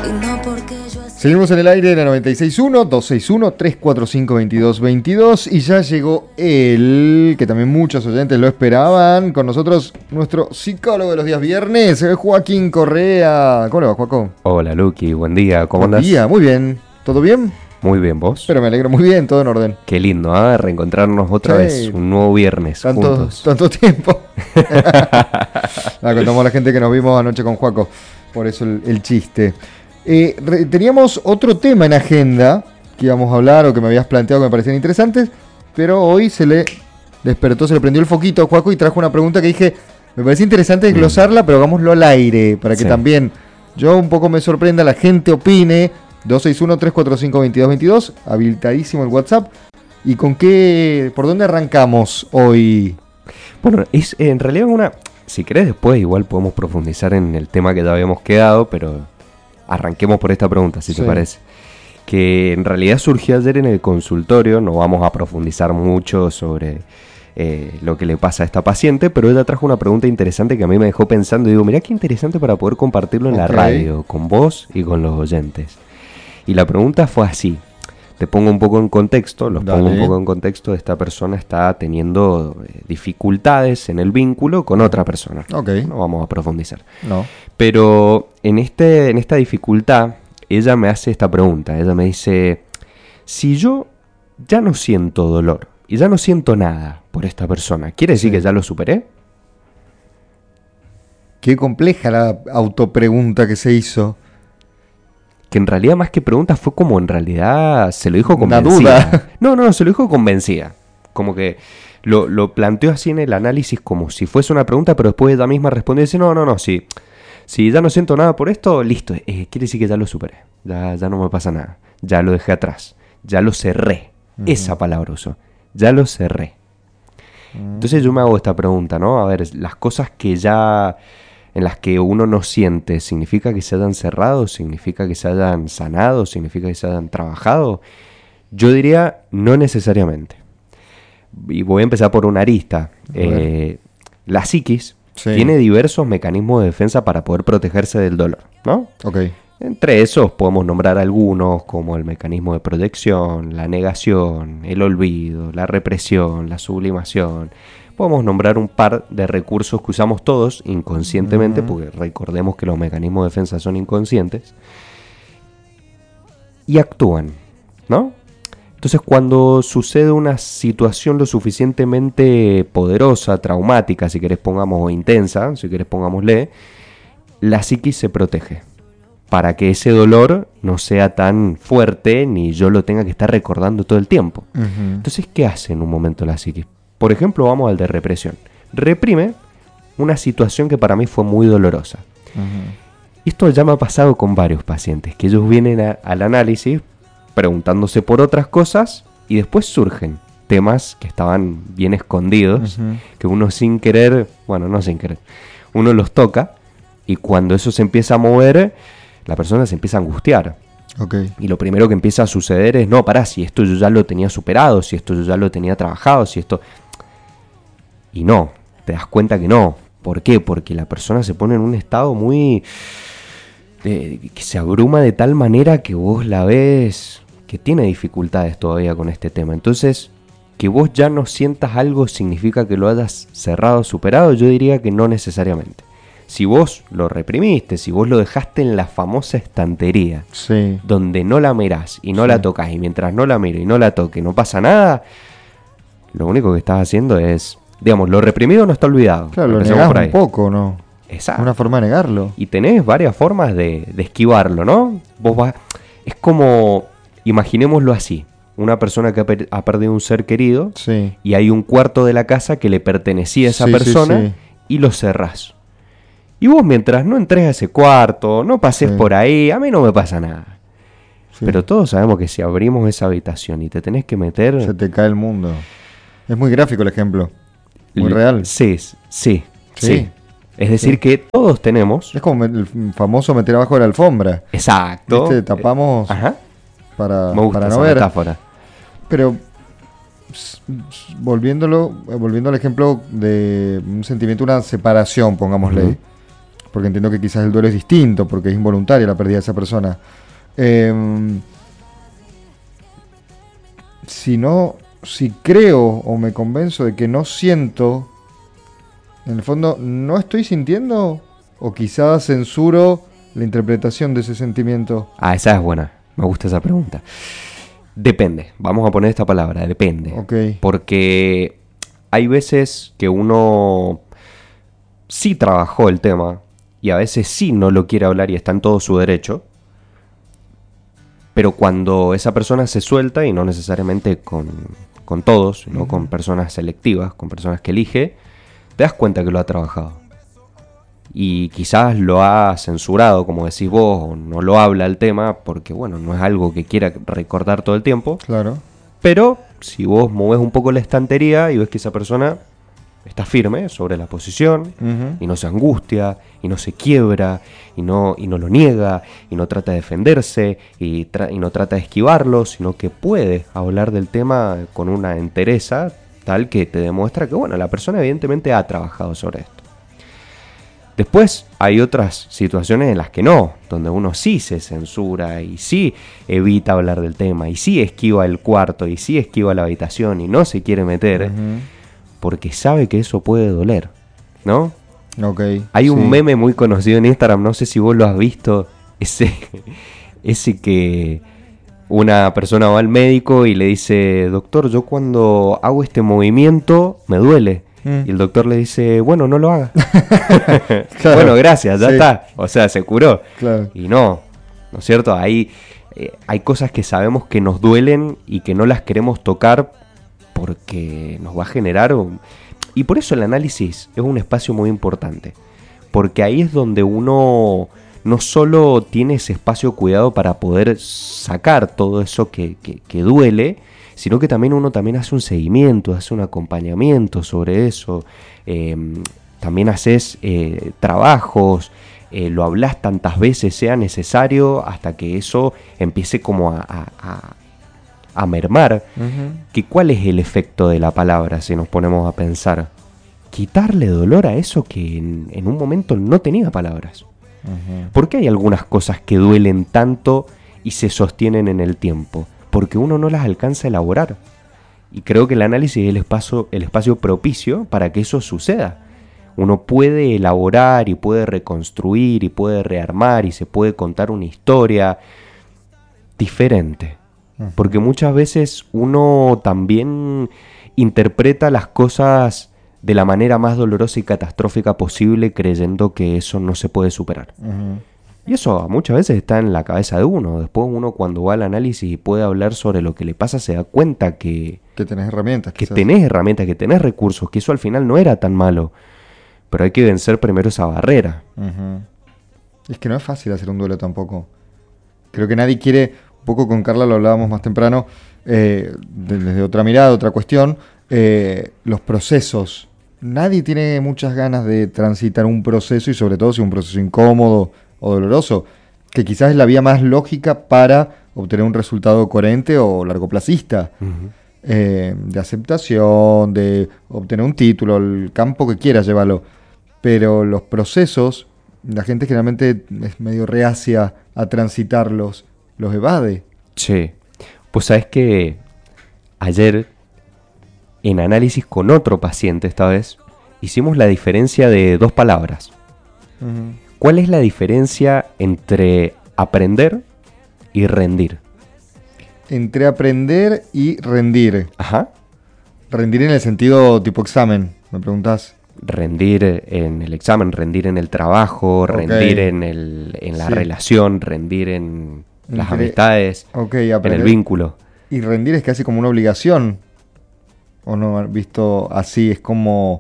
Seguimos en el aire de la 96.1, 261-345-2222 y ya llegó él, que también muchos oyentes lo esperaban, con nosotros nuestro psicólogo de los días viernes, Joaquín Correa. ¿Cómo le va, Joaco? Hola, Luqui, buen día, ¿cómo andás? Buen día, muy bien. ¿Todo bien? Muy bien, ¿vos? Pero me alegro, muy bien, todo en orden. Qué lindo, ¿ah? Reencontrarnos otra vez, un nuevo viernes juntos. Tanto tiempo. Contamos a la gente que nos vimos anoche con Joaco, por eso el chiste. Teníamos otro tema en agenda que íbamos a hablar o que me habías planteado que me parecían interesantes, pero hoy se le despertó, se le prendió el foquito a Joaco y trajo una pregunta que dije, me parecía interesante desglosarla, pero hagámoslo al aire, para que también yo un poco me sorprenda, la gente opine. 261-345-2222, habilitadísimo el WhatsApp. ¿Y por dónde arrancamos hoy? Bueno, es en realidad si querés después igual podemos profundizar en el tema que ya habíamos quedado, pero arranquemos por esta pregunta, si te parece. Que en realidad surgió ayer en el consultorio, no vamos a profundizar mucho sobre lo que le pasa a esta paciente, pero ella trajo una pregunta interesante que a mí me dejó pensando y digo, mirá qué interesante para poder compartirlo en la radio, con vos y con los oyentes. Y la pregunta fue así, te pongo un poco en contexto, pongo un poco en contexto, esta persona está teniendo dificultades en el vínculo con otra persona. No vamos a profundizar. No. Pero en esta dificultad, ella me hace esta pregunta, ella me dice, si yo ya no siento dolor y ya no siento nada por esta persona, ¿quiere decir que ya lo superé? Qué compleja la autopregunta que se hizo. Que en realidad más que pregunta fue como en realidad se lo dijo convencida. No, se lo dijo convencida. Como que lo planteó así en el análisis como si fuese una pregunta, pero después ella misma respondió y dice, no, si ya no siento nada por esto, listo, quiere decir que ya lo superé. Ya no me pasa nada. Ya lo dejé atrás. Ya lo cerré. Esa palabra usó. Ya lo cerré. Entonces yo me hago esta pregunta, ¿no? A ver, las cosas en las que uno no siente, ¿significa que se hayan cerrado? ¿Significa que se hayan sanado? ¿Significa que se hayan trabajado? Yo diría no necesariamente. Y voy a empezar por una arista. La psiquis tiene diversos mecanismos de defensa para poder protegerse del dolor, ¿no? Entre esos podemos nombrar algunos como el mecanismo de protección, la negación, el olvido, la represión, la sublimación. Podemos nombrar un par de recursos que usamos todos inconscientemente, porque recordemos que los mecanismos de defensa son inconscientes, y actúan, ¿no? Entonces, cuando sucede una situación lo suficientemente poderosa, traumática, si querés pongamos, o intensa, si querés pongámosle, la psiquis se protege, para que ese dolor no sea tan fuerte, ni yo lo tenga que estar recordando todo el tiempo. Entonces, ¿qué hace en un momento la psiquis? Por ejemplo, vamos al de represión. Reprime una situación que para mí fue muy dolorosa. Esto ya me ha pasado con varios pacientes, que ellos vienen al análisis preguntándose por otras cosas y después surgen temas que estaban bien escondidos, que uno sin querer, no sin querer, uno los toca y cuando eso se empieza a mover, la persona se empieza a angustiar. Y lo primero que empieza a suceder es, si esto yo ya lo tenía superado, si esto yo ya lo tenía trabajado, si esto... Y no, te das cuenta que no. ¿Por qué? Porque la persona se pone en un estado muy... que se abruma de tal manera que vos la ves que tiene dificultades todavía con este tema. Entonces, que vos ya no sientas algo significa que lo hayas cerrado, superado. Yo diría que no necesariamente. Si vos lo reprimiste, si vos lo dejaste en la famosa estantería, donde no la mirás y no la tocas, y mientras no la miro y no la toque no pasa nada, lo único que estás haciendo es, digamos, lo reprimido no está olvidado. Claro, lo negás un poco, ¿no? Exacto. Una forma de negarlo. Y tenés varias formas de esquivarlo, ¿no? Es como, imaginémoslo así, una persona que ha perdido un ser querido y hay un cuarto de la casa que le pertenecía a esa persona y lo cerrás. Y vos mientras no entres a ese cuarto, no pases por ahí, a mí no me pasa nada. Pero todos sabemos que si abrimos esa habitación y te tenés que meter... se te cae el mundo. Es muy gráfico el ejemplo. Muy real. Sí. Es decir que todos tenemos... Es como el famoso meter abajo de la alfombra. Exacto. Tapamos para me gusta no esa ver. metáfora. Pero volviendo al ejemplo de un sentimiento, una separación, pongámosle. porque entiendo que quizás el duelo es distinto, porque es involuntaria la pérdida de esa persona. Si creo o me convenzo de que no siento, en el fondo no estoy sintiendo, o quizás censuro la interpretación de ese sentimiento. Esa es buena. Me gusta esa pregunta. Depende. Vamos a poner esta palabra, depende. Ok. Porque hay veces que uno sí trabajó el tema y a veces sí no lo quiere hablar y está en todo su derecho. Pero cuando esa persona se suelta, y no necesariamente con todos, sino con personas selectivas, con personas que elige, te das cuenta que lo ha trabajado. Y quizás lo ha censurado, como decís vos, o no lo habla el tema, porque bueno, no es algo que quiera recordar todo el tiempo. Claro. Pero si vos movés un poco la estantería y ves que esa persona está firme sobre la posición, y no se angustia, y no se quiebra, y no lo niega, y no trata de defenderse, y no trata de esquivarlo, sino que puede hablar del tema con una entereza tal que te demuestra que bueno, la persona evidentemente ha trabajado sobre esto. Después hay otras situaciones en las que no, donde uno sí se censura y sí evita hablar del tema, y sí esquiva el cuarto, y sí esquiva la habitación, y no se quiere meter, porque sabe que eso puede doler, ¿no? Okay, hay un meme muy conocido en Instagram, no sé si vos lo has visto, ese que una persona va al médico y le dice, doctor, yo cuando hago este movimiento me duele. Y el doctor le dice, bueno, no lo haga. Claro, bueno, gracias, ya está. O sea, se curó. Claro. Y ¿no es cierto? Hay cosas que sabemos que nos duelen y que no las queremos tocar porque nos va a generar... Y por eso el análisis es un espacio muy importante. Porque ahí es donde uno no solo tiene ese espacio cuidado para poder sacar todo eso que duele, sino que también uno también hace un seguimiento, hace un acompañamiento sobre eso. También haces trabajos, lo hablas tantas veces sea necesario hasta que eso empiece como a mermar. Que ¿cuál es el efecto de la palabra si nos ponemos a pensar? Quitarle dolor a eso que en un momento no tenía palabras. ¿Por qué hay algunas cosas que duelen tanto y se sostienen en el tiempo? Porque uno no las alcanza a elaborar. Y creo que el análisis es el espacio propicio para que eso suceda. Uno puede elaborar y puede reconstruir y puede rearmar y se puede contar una historia diferente. Porque muchas veces uno también interpreta las cosas de la manera más dolorosa y catastrófica posible, creyendo que eso no se puede superar. Y eso muchas veces está en la cabeza de uno. Después uno, cuando va al análisis y puede hablar sobre lo que le pasa, se da cuenta que tenés herramientas. Que tenés herramientas, que tenés recursos, que eso al final no era tan malo. Pero hay que vencer primero esa barrera. Es que no es fácil hacer un duelo tampoco. Creo que nadie quiere, un poco con Carla lo hablábamos más temprano, desde otra mirada, otra cuestión, los procesos. Nadie tiene muchas ganas de transitar un proceso, y sobre todo si es un proceso incómodo o doloroso, que quizás es la vía más lógica para obtener un resultado coherente o largoplacista, de aceptación, de obtener un título, el campo que quieras llevarlo. Pero los procesos, la gente generalmente es medio reacia a transitarlos, los evade. Sí, pues sabes que ayer en análisis con otro paciente esta vez, hicimos la diferencia de dos palabras. ¿Cuál es la diferencia entre aprender y rendir? Entre aprender y rendir. Ajá. Rendir en el sentido tipo examen, ¿me preguntás? Rendir en el examen, rendir en el trabajo, rendir en la relación, rendir en las amistades, en el vínculo. Y rendir es casi como una obligación. ¿O no? Visto así, es como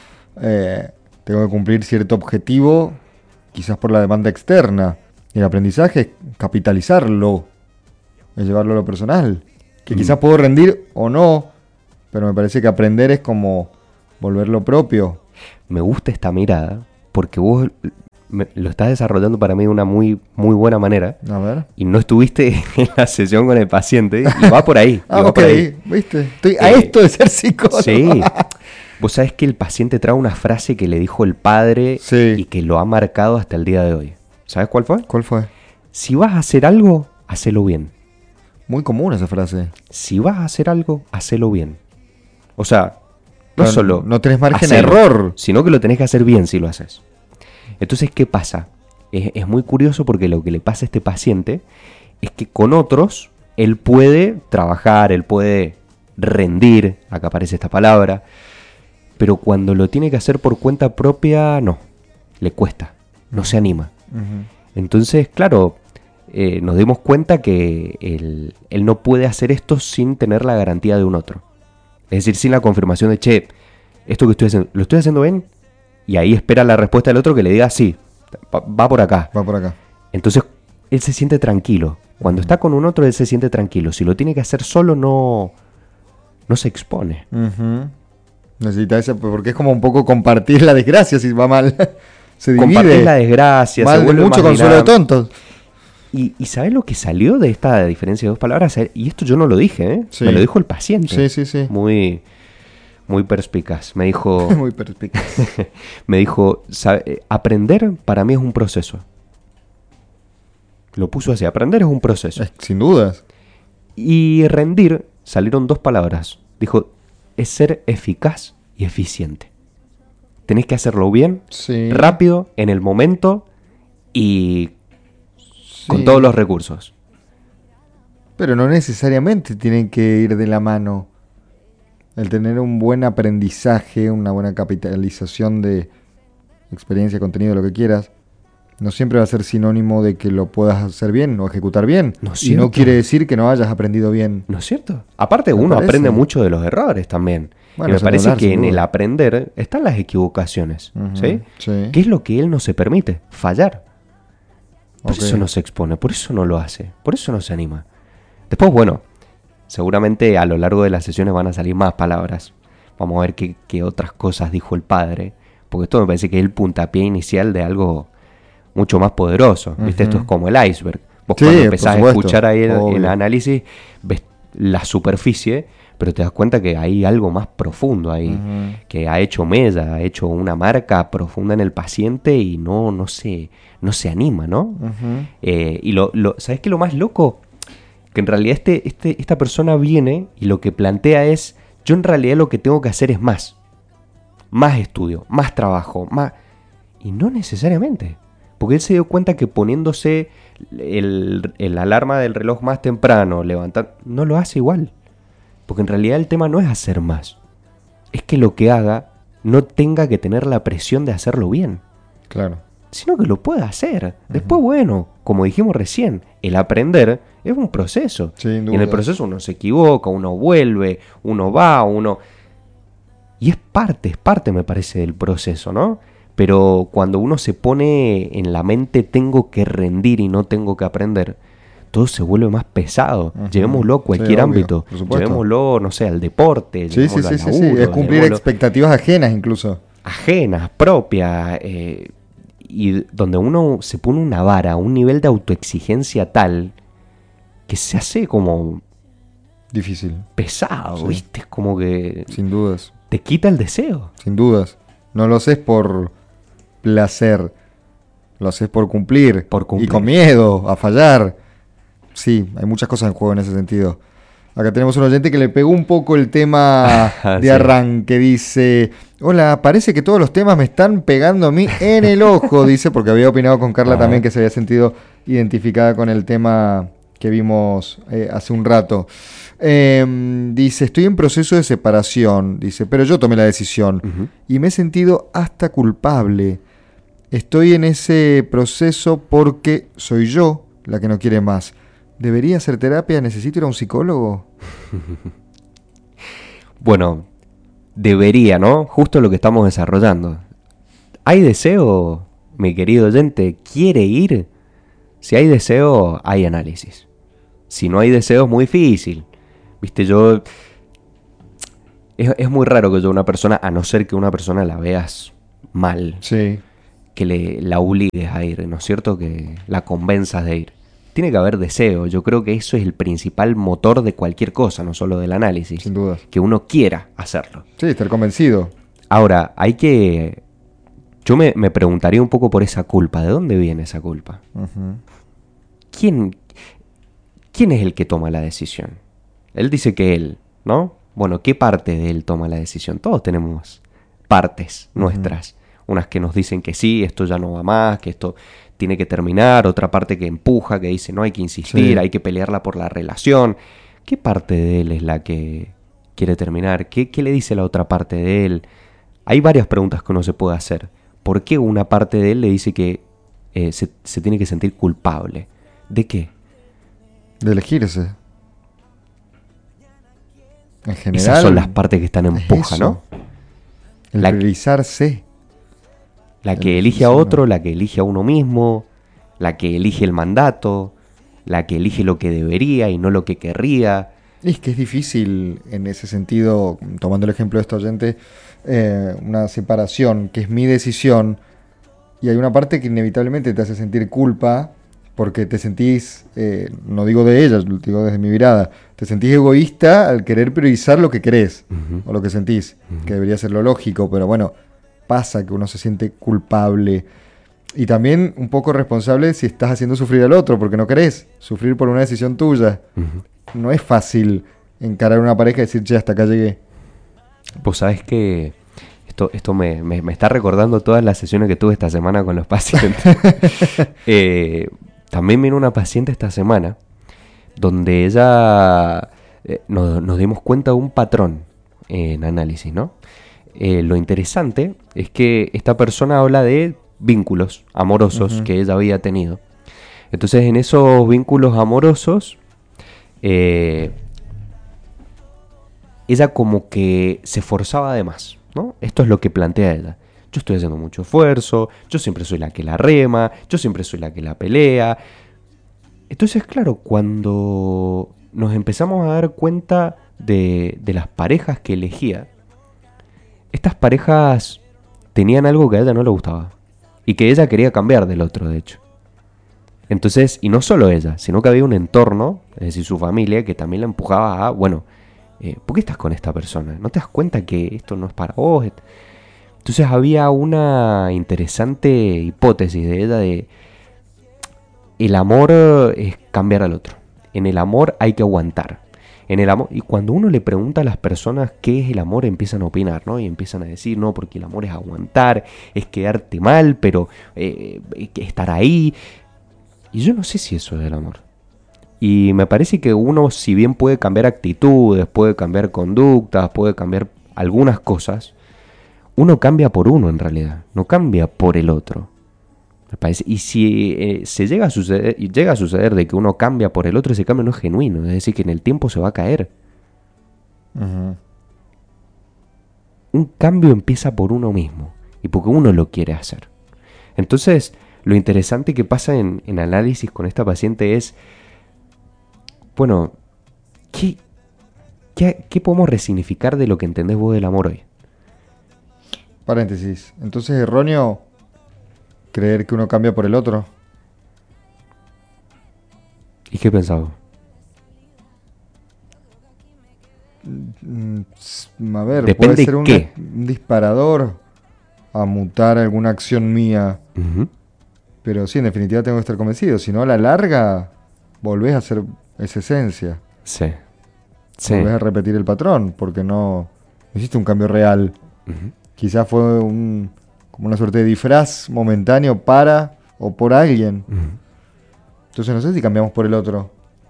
tengo que cumplir cierto objetivo, quizás por la demanda externa. Y el aprendizaje es capitalizarlo, es llevarlo a lo personal. Que quizás puedo rendir o no, pero me parece que aprender es como volverlo propio. Me gusta esta mirada, porque vos lo estás desarrollando para mí de una muy, muy buena manera. A ver. Y no estuviste en la sesión con el paciente, y va por ahí. Por ahí, ¿viste? Estoy a esto de ser psicólogo. Sí. Vos sabés que el paciente trae una frase que le dijo el padre Sí. y que lo ha marcado hasta el día de hoy. ¿Sabés cuál fue? ¿Cuál fue? Si vas a hacer algo, hacelo bien. Muy común esa frase. Si vas a hacer algo, hacelo bien. O sea, no Pero solo no tenés margen de hacelo, error. sino que lo tenés que hacer bien si lo haces. Entonces, ¿qué pasa? Es muy curioso porque lo que le pasa a este paciente es que con otros él puede trabajar, él puede rendir, acá aparece esta palabra, pero cuando lo tiene que hacer por cuenta propia, no, le cuesta, no se anima. Ujú. Entonces, claro, nos dimos cuenta que él no puede hacer esto sin tener la garantía de un otro. Es decir, sin la confirmación de, che, esto que estoy haciendo, ¿lo estoy haciendo bien? Y ahí espera la respuesta del otro que le diga, sí, va por acá. Va por acá. Entonces, él se siente tranquilo. Cuando está con un otro, él se siente tranquilo. Si lo tiene que hacer solo, no se expone. Ujú. Necesita ese, porque es como un poco compartir la desgracia si va mal. Se divide. Compartir la desgracia, Mal se de vuelve mucho más consuelo de dinámico. tontos. ¿Y sabes lo que salió de esta diferencia de dos palabras? Y esto yo no lo dije, ¿eh? Sí. Me lo dijo el paciente. Sí, sí, sí. Muy, muy perspicaz. Me dijo, Muy perspicaz. aprender para mí es un proceso. Lo puso así, aprender es un proceso. Sin dudas. Y rendir, salieron dos palabras. Dijo, es ser eficaz y eficiente. Tenés que hacerlo bien, Sí. rápido, en el momento y con Sí. todos los recursos. Pero no necesariamente tienen que ir de la mano. El tener un buen aprendizaje, una buena capitalización de experiencia, contenido, lo que quieras, no siempre va a ser sinónimo de que lo puedas hacer bien o ejecutar bien. ¿No es Y no cierto? quiere decir que no hayas aprendido bien. ¿No es cierto? Aparte Me uno parece. aprende mucho de los errores también. Bueno, y me sin parece dudar, que sin en duda. el aprender están las equivocaciones. Ujú, ¿Sí? sí. ¿Qué es lo que él no se permite? Fallar. Por Ok. eso no se expone, por eso no lo hace, por eso no se anima. Después, bueno, seguramente a lo largo de las sesiones van a salir más palabras. Vamos a ver qué otras cosas dijo el padre. Porque esto me parece que es el puntapié inicial de algo mucho más poderoso. ¿Viste? Ujú. Esto es como el iceberg. Vos Sí, cuando por empezás a supuesto, escuchar ahí el obvio. análisis, ves la superficie, pero te das cuenta que hay algo más profundo ahí. Ujú. Que ha hecho mella, ha hecho una marca profunda en el paciente y no se anima, ¿no? Ujú. Y ¿sabes qué? Lo más loco, que en realidad esta persona viene y lo que plantea es, yo en realidad lo que tengo que hacer es más estudio, más trabajo, más... Y no necesariamente, porque él se dio cuenta que poniéndose el alarma del reloj más temprano, levantar, no lo hace igual, porque en realidad el tema no es hacer más, es que lo que haga no tenga que tener la presión de hacerlo bien, Claro. sino que lo pueda hacer. Después, bueno, como dijimos recién, el aprender es un proceso. Sin Y en duda. el proceso uno se equivoca, uno vuelve, uno va, uno... Y es parte, me parece, del proceso, ¿no? Pero cuando uno se pone en la mente tengo que rendir y no tengo que aprender, todo se vuelve más pesado. Ujú. Llevémoslo a cualquier Sí, obvio, ámbito. por supuesto. Llevémoslo, no sé, al deporte, Sí, sí, llevémoslo sí, al sí, sí. laburo, Es cumplir llevémoslo expectativas ajenas incluso. ajenas, propias, y donde uno se pone una vara, un nivel de autoexigencia tal que se hace como Difícil, pesado, Sí. ¿viste? Es como que sin dudas. te quita el deseo. Sin dudas. No lo haces por placer. Lo haces por cumplir. Por cumplir. Y con miedo a fallar. Sí, hay muchas cosas en juego en ese sentido. Acá tenemos un oyente que le pegó un poco el tema de Sí. arranque. Dice, hola, parece que todos los temas me están pegando a mí en el ojo. Dice, porque había opinado con Carla Ajá. también que se había sentido identificada con el tema que vimos hace un rato. Dice, estoy en proceso de separación. Dice, pero yo tomé la decisión. Ujú. Y me he sentido hasta culpable. Estoy en ese proceso porque soy yo la que no quiere más. ¿Debería hacer terapia? ¿Necesito ir a un psicólogo? Bueno, debería, ¿no? Justo lo que estamos desarrollando. ¿Hay deseo, mi querido oyente? ¿Quiere ir? Si hay deseo, hay análisis. Si no hay deseo, es muy difícil. Viste, yo... Es muy raro que yo una persona, a no ser que una persona la veas mal, Sí. que la obligues a ir, ¿no es cierto? Que la convenzas de ir. Tiene que haber deseo. Yo creo que eso es el principal motor de cualquier cosa, no solo del análisis. Sin dudas. Que uno quiera hacerlo. Sí, estar convencido. Ahora, yo me preguntaría un poco por esa culpa. ¿De dónde viene esa culpa? Ujú. ¿Quién es el que toma la decisión? Él dice que él, ¿no? Bueno, ¿qué parte de él toma la decisión? Todos tenemos partes nuestras. Unas que nos dicen que sí, esto ya no va más, que esto tiene que terminar. Otra parte que empuja, que dice no hay que insistir, Sí. hay que pelearla por la relación. ¿Qué parte de él es la que quiere terminar? ¿Qué le dice la otra parte de él? Hay varias preguntas que uno se puede hacer. ¿Por qué una parte de él le dice que se tiene que sentir culpable? ¿De qué? De elegirse. En general. Esas son las partes que están en es empuja, eso. ¿no? El La- priorizarse. La que El elige a elegirse otro, uno. la que elige a uno mismo, la que elige el mandato, la que elige lo que debería y no lo que querría. Y es que es difícil en ese sentido, tomando el ejemplo de este oyente, una separación, que es mi decisión, y hay una parte que inevitablemente te hace sentir culpa, porque te sentís, no digo de ella, lo digo desde mi mirada, te sentís egoísta al querer priorizar lo que querés, o lo que sentís, que debería ser lo lógico, pero bueno, pasa que uno se siente culpable. Y también un poco responsable si estás haciendo sufrir al otro, porque no querés sufrir por una decisión tuya. No es fácil encarar una pareja y decir, che, hasta acá llegué. Vos sabés que esto me está recordando todas las sesiones que tuve esta semana con los pacientes. También vino una paciente esta semana donde ella nos dimos cuenta de un patrón en análisis, ¿no? Lo interesante es que esta persona habla de vínculos amorosos que ella había tenido. Entonces, en esos vínculos amorosos, ella como que se esforzaba de más, ¿no? Esto es lo que plantea ella. Yo estoy haciendo mucho esfuerzo, yo siempre soy la que la rema, yo siempre soy la que la pelea. Entonces, claro, cuando nos empezamos a dar cuenta de las parejas que elegía, estas parejas tenían algo que a ella no le gustaba y que ella quería cambiar del otro, de hecho. Entonces, y no solo ella, sino que había un entorno, es decir, su familia, que también la empujaba a, bueno, ¿por qué estás con esta persona? ¿No te das cuenta que esto no es para vos? Entonces había una interesante hipótesis de ella de el amor es cambiar al otro. En el amor hay que aguantar. En el amor, y cuando uno le pregunta a las personas qué es el amor, empiezan a opinar, ¿no? Y empiezan a decir, no, porque el amor es aguantar, es quedarte mal, pero estar ahí. Y yo no sé si eso es el amor. Y me parece que uno, si bien puede cambiar actitudes, puede cambiar conductas, puede cambiar algunas cosas, uno cambia por uno en realidad, no cambia por el otro. Me parece. Y si se llega a suceder de que uno cambia por el otro, ese cambio no es genuino, es decir, que en el tiempo se va a caer. Ujú. Un cambio empieza por uno mismo y porque uno lo quiere hacer. Entonces, lo interesante que pasa en análisis con esta paciente es, bueno, ¿qué podemos resignificar de lo que entendés vos del amor hoy? Paréntesis. Entonces, erróneo creer que uno cambia por el otro. ¿Y qué pensás vos? A ver, Depende puede ser qué. un disparador a mutar alguna acción mía. Ujú. Pero sí, en definitiva tengo que estar convencido. Si no, a la larga, volvés a hacer esa esencia. Sí. Sí. Volvés a repetir el patrón, porque no hiciste un cambio real. Ujú. Quizás fue como una suerte de disfraz momentáneo para o por alguien. Ujú. Entonces no sé si cambiamos por el otro.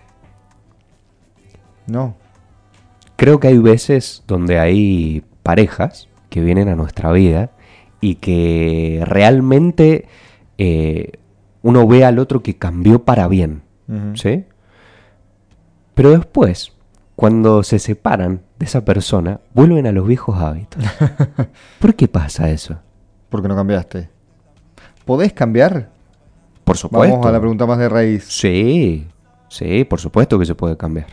No. Creo que hay veces donde hay parejas que vienen a nuestra vida y que realmente uno ve al otro que cambió para bien, Ujú. ¿sí? Pero después, cuando se separan de esa persona, vuelven a los viejos hábitos. ¿Por qué pasa eso? Porque no cambiaste. ¿Podés cambiar? Por supuesto. Vamos a la pregunta más de raíz. Sí, por supuesto que se puede cambiar.